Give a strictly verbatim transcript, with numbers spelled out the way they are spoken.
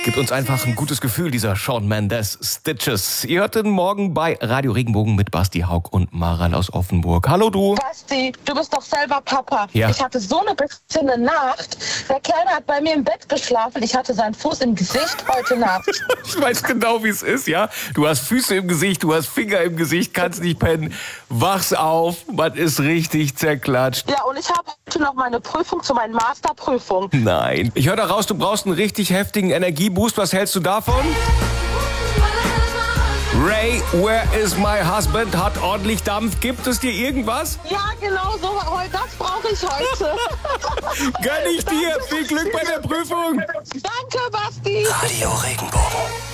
Gibt uns einfach ein gutes Gefühl, dieser Shawn Mendes Stitches. Ihr hört den Morgen bei Radio Regenbogen mit Basti Haug und Maral aus Offenburg. Hallo du. Basti, du bist doch selber Papa. Ja. Ich hatte so eine beschissene Nacht. Der Kleine hat bei mir im Bett geschlafen. Ich hatte seinen Fuß im Gesicht heute Nacht. Ich weiß genau, wie es ist, ja. Du hast Füße im Gesicht, du hast Finger im Gesicht, kannst nicht pennen. Wachst auf, man ist richtig zerklatscht. Ja, und ich habe heute noch meine Prüfung zu meiner Masterprüfung. Nein. Ich höre daraus, du brauchst einen richtig heftigen Energieboost. Was hältst du davon? Ray, Where is my husband? Hat ordentlich Dampf. Gibt es dir irgendwas? Ja, genau so. Das brauche ich heute. Gönn ich dir. Viel Glück bei der Prüfung. Danke, Basti. Radio Regenbogen.